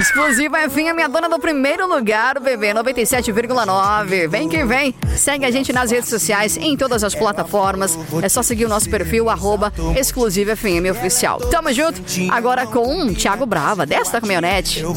Exclusiva FM, a dona do primeiro lugar, bebê 97,9. Vem que vem. Segue a gente nas redes sociais, em todas as plataformas. É só seguir o nosso perfil, @Exclusiva FM Oficial. Tamo junto. Agora com Thiago Brava, desta caminhonete.